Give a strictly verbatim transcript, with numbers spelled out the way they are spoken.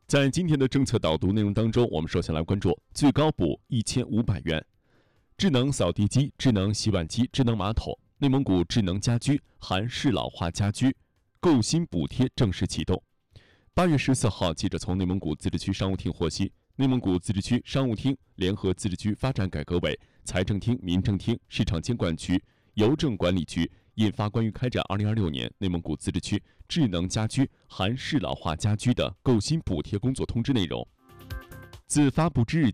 在今天的政策导读内容当中，我们首先来关注最高补一千五百元，智能扫地机、智能洗碗机、智能马桶，内蒙古智能家居含适老化家居购新补贴正式启动。八月十四号，记者从内蒙古自治区商务厅获悉，内蒙古自治区商务厅联合自治区发展改革委、财政厅、民政厅、市场监管局、邮政管理局印发关于开展二零二六年内蒙古自治区智能家居含适老化家居的购新补贴工作通知内容。自发布之日